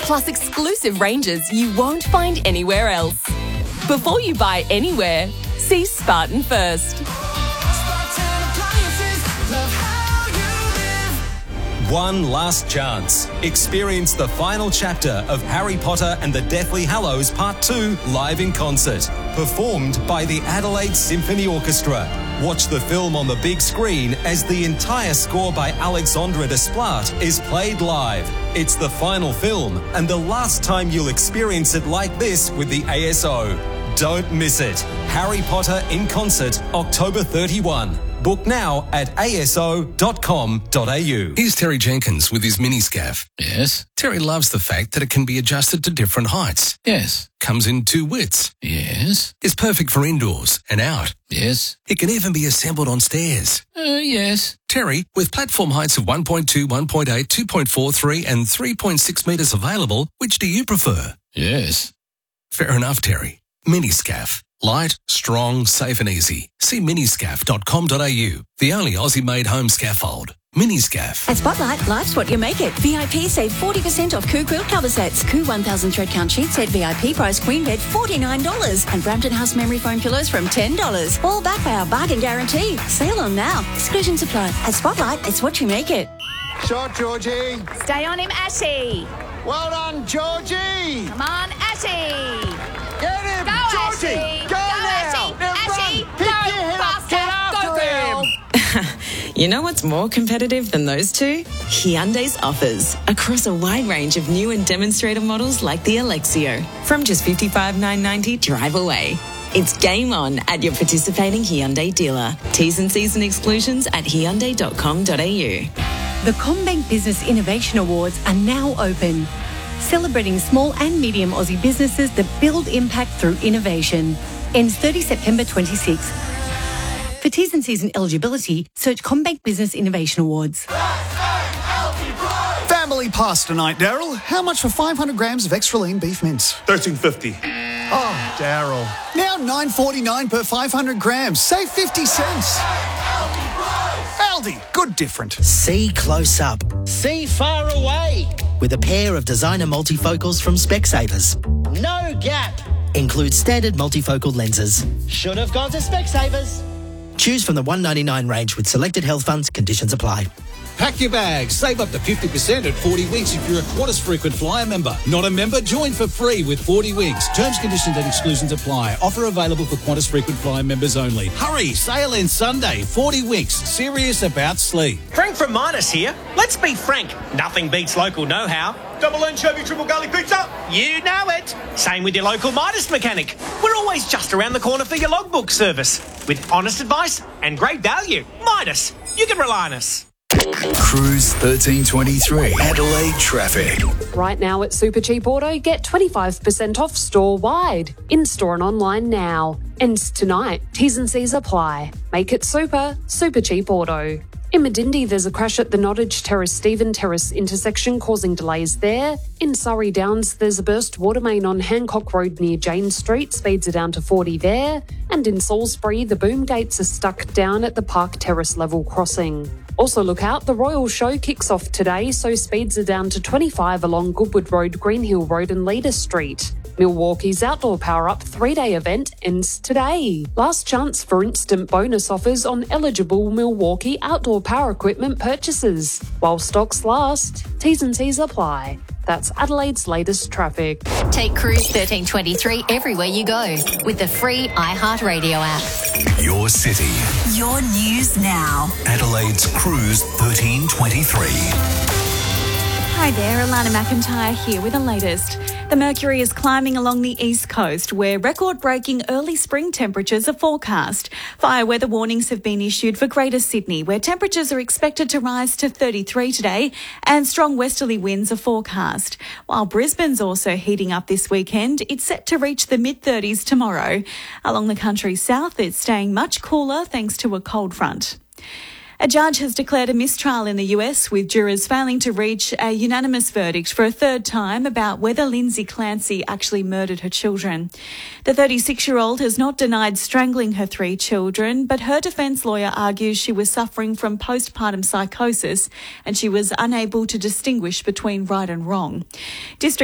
plus exclusive ranges you won't find anywhere else. Before you buy anywhere, see Spartan first. One last chance. Experience the final chapter of Harry Potter and the Deathly Hallows Part 2 live in concert. Performed by the Adelaide Symphony Orchestra. Watch the film on the big screen as the entire score by Alexandre Desplat is played live. It's the final film and the last time you'll experience it like this with the ASO. Don't miss it. Harry Potter in concert, October 31. Book now at aso.com.au. Here's Terry Jenkins with his mini-scaff. Yes. Terry loves the fact that it can be adjusted to different heights. Yes. Comes in 2 widths. Yes. It's perfect for indoors and out. Yes. It can even be assembled on stairs. Yes. Terry, with platform heights of 1.2, 1.8, 2.4, 3 and 3.6 metres available, which do you prefer? Yes. Fair enough, Terry. Mini-scaff. Light, strong, safe and easy. See miniscaff.com.au, the only Aussie-made home scaffold. Miniscaff. At Spotlight, life's what you make it. VIP save 40% off Koo quilt cover sets. Koo 1000 thread count sheet set VIP price queen bed $49. And Brampton House memory foam pillows from $10. All backed by our bargain guarantee. Sale on now. Exclusions apply. At Spotlight, it's what you make it. Shot, Georgie. Stay on him, Ashy. Well done, Georgie. Come on, Ashy. Get him, Go, Georgie. Ashy. Go now. Ashy. Ashy. Run. Pick your head up. Get after him. You know what's more competitive than those two? Hyundai's offers across a wide range of new and demonstrator models like the Alexio. From just $55,990 drive away. It's game on at your participating Hyundai dealer. T's and C's and exclusions at hyundai.com.au. The CommBank Business Innovation Awards are now open, celebrating small and medium Aussie businesses that build impact through innovation. Ends 30 September 26. For T's and C's and eligibility, search CommBank Business Innovation Awards. Family pasta night, Daryl. How much for 500 grams of extra lean beef mince? $13.50. Oh, Daryl. Now $9.49 per 500 grams. Save 50 cents. Aldi, good different. See close up. See far away. With a pair of designer multifocals from Specsavers. No gap. Includes standard multifocal lenses. Should have gone to Specsavers. Choose from the $199 range with selected health funds. Conditions apply. Pack your bags. Save up to 50% at 40 Winks if you're a Qantas frequent flyer member. Not a member? Join for free with 40 Winks. Terms, conditions and exclusions apply. Offer available for Qantas frequent flyer members only. Hurry! Sale ends Sunday. 40 Winks. Serious about sleep. Frank from Midas here. Let's be frank. Nothing beats local know-how. Double anchovy, triple garlic pizza. You know it. Same with your local Midas mechanic. We're always just around the corner for your logbook service. With honest advice and great value. Midas. You can rely on us. Cruise 1323 Adelaide traffic. Right now at Super Cheap Auto, get 25% off store-wide. In-store and online now. Ends tonight. T's and C's apply. Make it super, Super Cheap Auto. In Medindie, there's a crash at the Nottage Terrace-Stephen Terrace intersection causing delays there. In Surrey Downs, there's a burst water main on Hancock Road near Jane Street, speeds are down to 40 there. And in Salisbury, the boom gates are stuck down at the Park Terrace level crossing. Also look out, the Royal Show kicks off today, so speeds are down to 25 along Goodwood Road, Greenhill Road and Leader Street. Milwaukee's Outdoor Power Up 3-day event ends today. Last chance for instant bonus offers on eligible Milwaukee outdoor power equipment purchases. While stocks last, T's and C's apply. That's Adelaide's latest traffic. Take Cruise 1323 everywhere you go with the free iHeartRadio app. Your city. Your news now. Adelaide's Cruise 1323. Hi there, Alana McIntyre here with the latest. The mercury is climbing along the east coast where record-breaking early spring temperatures are forecast. Fire weather warnings have been issued for Greater Sydney where temperatures are expected to rise to 33 today and strong westerly winds are forecast. While Brisbane's also heating up this weekend, it's set to reach the mid-30s tomorrow. Along the country south, it's staying much cooler thanks to a cold front. A judge has declared a mistrial in the US with jurors failing to reach a unanimous verdict for a third time about whether Lindsay Clancy actually murdered her children. The 36-year-old has not denied strangling her 3 children, but her defence lawyer argues she was suffering from postpartum psychosis and she was unable to distinguish between right and wrong. District